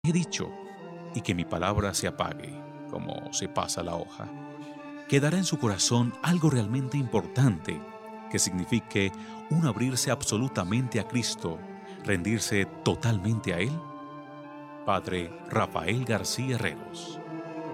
he dicho y que mi palabra se apague, como se pasa la hoja. ¿Quedará en su corazón algo realmente importante que signifique un abrirse absolutamente a Cristo, rendirse totalmente a Él? Padre Rafael García Herreros.